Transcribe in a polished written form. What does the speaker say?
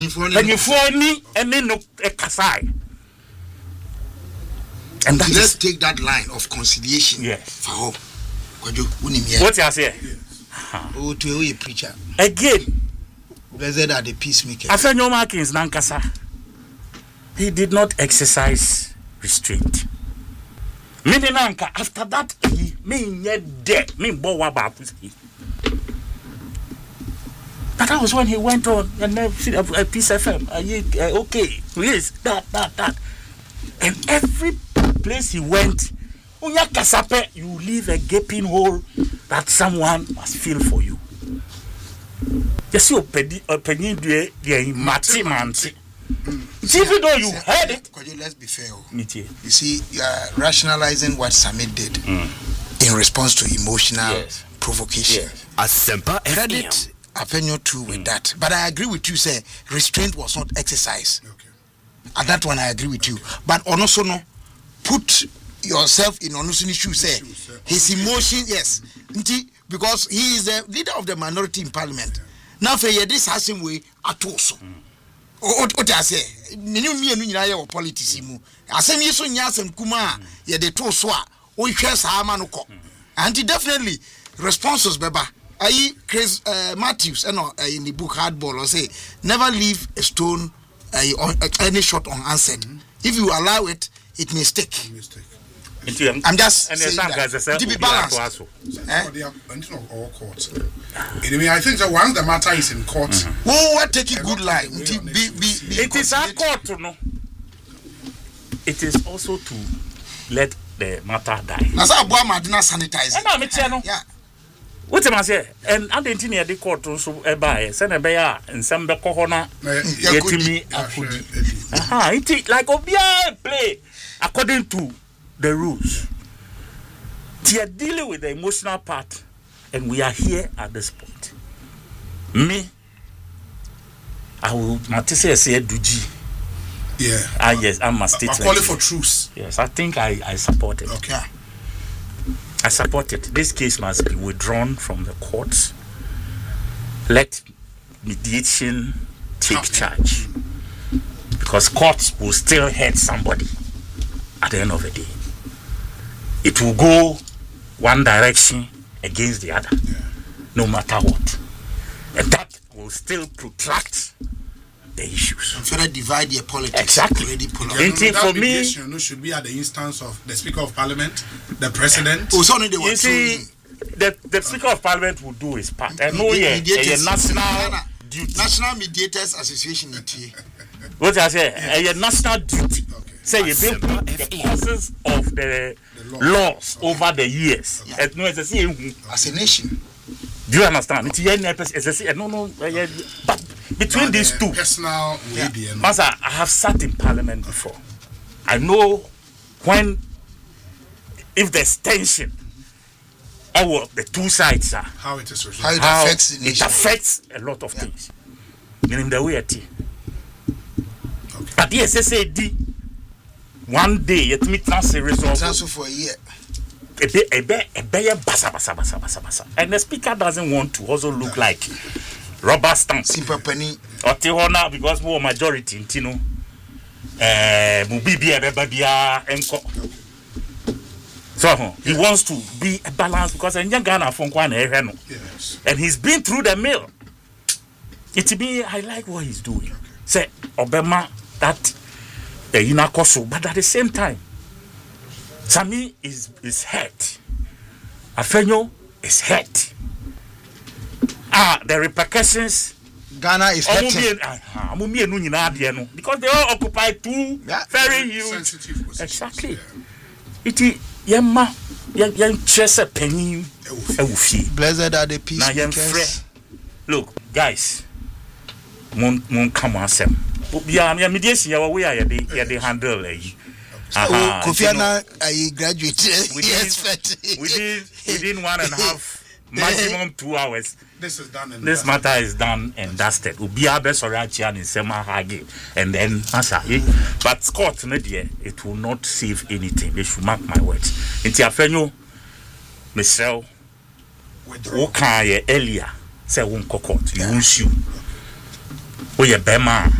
Penifoni and no Kasai. And let's take that line of conciliation. Yes. For hope. What you say? Oh, to a preacher. Again. Blessed are the peacemakers. After no markings, Nankasa. He did not exercise restraint. Meaning, after that, he mean yet dead. Mean Bowa Bapusi. But that was when he went on and a Peace FM. Okay, yes, that. And every place he went, you leave a gaping hole that someone must fill for you. Yes, you penny the Mati. Even though you heard it, let's be fair. You see, you are rationalizing what Samit did in response to emotional provocation. Asempa heard it. I feel you too with that, but I agree with you. Say restraint was not exercised. Okay. At that one, I agree with you. But also no, put yourself in Onusini's shoes. Say his emotion, yes, because he is the leader of the minority in parliament. Now, for this has him way at also. What I say, me and politics. I say, me so nyasem kuma ye de to so a o hwe sa ma no ko. And definitely responses beba. Chris Matthews in the book Hardball or say never leave a stone any shot unanswered. If you allow it, it may stick. I'm just saying that. To be balanced. Anyway, I think that once the matter is in court, what take a good line? It is our court, no. It is also to let the matter die. That's how Obama did not sanitize. Yeah. What am I say? And I didn't near the court also by send a bear and some the corona get me. It like Obia play according to the rules. They are dealing with the emotional part, and we are here at this point. Me, I will not say Duji. Yeah. Yes, I'm a state. I call it for truce. Yes, I think I support it. Okay. I support it. This case must be withdrawn from the courts. Let mediation take charge. Because courts will still hurt somebody at the end of the day. It will go one direction against the other, no matter what. And that will still protract the issues. And further divide the politics. Exactly. For me, should be at the instance of the Speaker of Parliament, the President. You see, the Speaker of Parliament will do his part. I know national duty. National Mediators Association. What I say, a national duty. Say you build the causes of the laws over the years. As a nation. Do you understand? But between these two, Master, I have sat in Parliament before. I know if there's tension, the two sides are how it is resolved. How it affects the nation. It affects a lot of things. In the way it is. But the SSAD, one day, it may transfer for a year. And the Speaker doesn't want to also look like rubber stamp. Simple penny. Or Tihona, because more majority in Tino. So he wants to be a balance because in Ghana from yes. And he's been through the mill. It be I like what he's doing. Say Obama that Inakoso, but at the same time, Sami is hurt. Afenyo is hurt. The repercussions. Ghana is hurting. Because they all occupy two very huge. Sensitive positions. Exactly. Iti yemma yen chese penny ewufi. Blessed are the peacemakers. Look, guys. Mon come on sem. Yeah, mediation ya we are they handle Kofi Annan graduate. Within 1.5 maximum 2 hours. This matter is done and dusted. Ubia be sorry in Sema Hagi and then answer. But Scott, it will not save anything. They should mark my words. Inti afenyo Michelle Wokan earlier say won court. You won't sue. woyɛ bɛma